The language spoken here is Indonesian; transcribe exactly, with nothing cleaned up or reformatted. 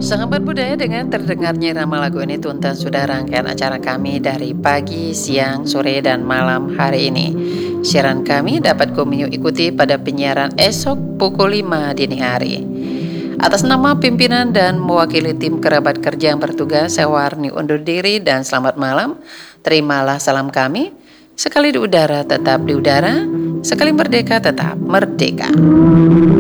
Sahabat budaya, dengan terdengarnya irama lagu ini tuntas sudah rangkaian acara kami dari pagi, siang, sore, dan malam hari ini. Siaran kami dapat kamu ikuti pada penyiaran esok pukul lima dini hari. Atas nama pimpinan dan mewakili tim kerabat kerja yang bertugas, saya Warni undur diri dan selamat malam. Terimalah salam kami. Sekali di udara tetap di udara, sekali merdeka tetap merdeka.